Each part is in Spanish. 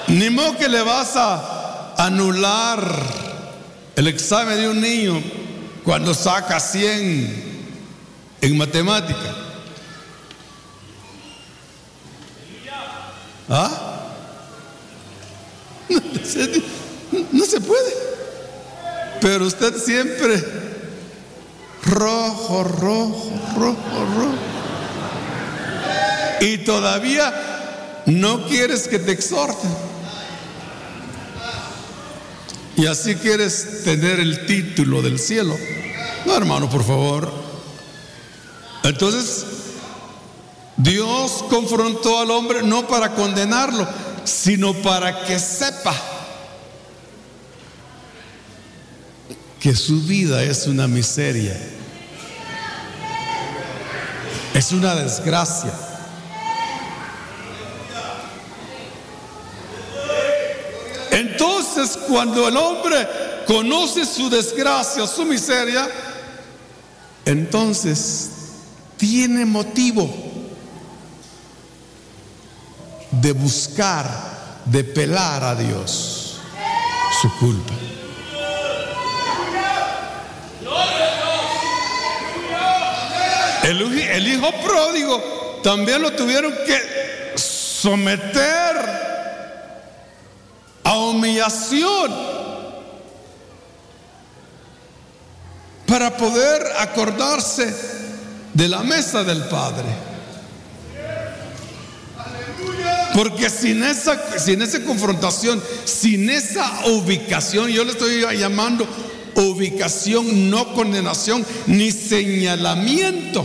Ni modo que le vas a anular el examen de un niño cuando saca 100 en matemática. ¿Ah? No se puede. Pero usted siempre rojo. Y todavía no quieres que te exhorten. Y así quieres tener el título del cielo. No, hermano, por favor. Entonces, Dios confrontó al hombre no para condenarlo, sino para que sepa que su vida es una miseria, es una desgracia. Entonces, cuando el hombre conoce su desgracia, su miseria, entonces tiene motivo de buscar, de pelar a Dios su culpa. El hijo pródigo también lo tuvieron que someter a humillación para poder acordarse de la mesa del Padre. Porque sin esa confrontación, sin esa ubicación, yo le estoy llamando ubicación, no condenación ni señalamiento.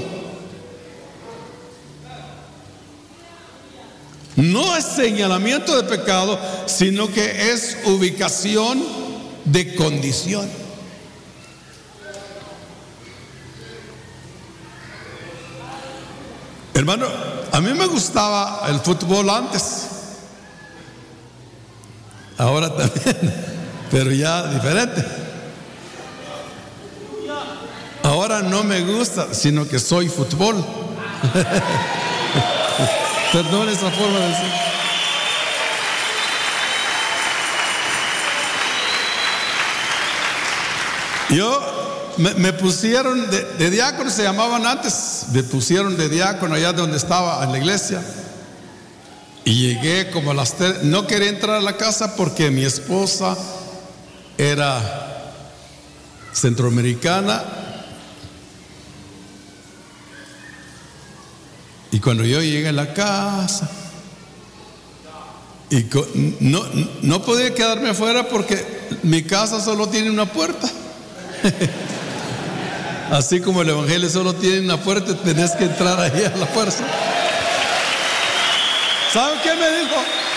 No es señalamiento de pecado, sino que es ubicación de condición. Hermano, a mí me gustaba el fútbol antes, ahora también, pero ya diferente. Ahora no me gusta, sino que soy fútbol. Perdón esa forma de decir. Me pusieron de diácono, se llamaban antes. Me pusieron de diácono allá donde estaba en la iglesia. Y llegué como a las 3. No quería entrar a la casa porque mi esposa era centroamericana. Y cuando yo llegué a la casa, y no podía quedarme afuera porque mi casa solo tiene una puerta. Así como el evangelio solo tiene una puerta, tenés que entrar ahí a la fuerza. ¿Saben qué me dijo?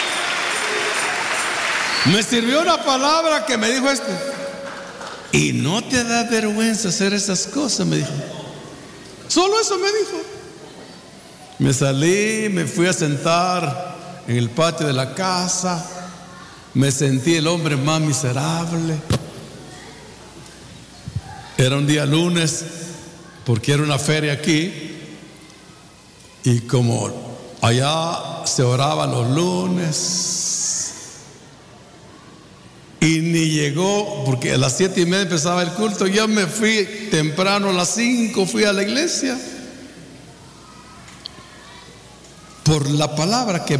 Me sirvió una palabra que me dijo y no te da vergüenza hacer esas cosas, me dijo. Solo eso me dijo. Me salí, me fui a sentar en el patio de la casa. Me sentí el hombre más miserable. Era un día lunes, porque era una feria aquí. Y como allá se oraba los lunes, y ni llegó, porque a las 7:30 empezaba el culto. Yo me fui temprano, a las 5 fui a la iglesia. Por la palabra que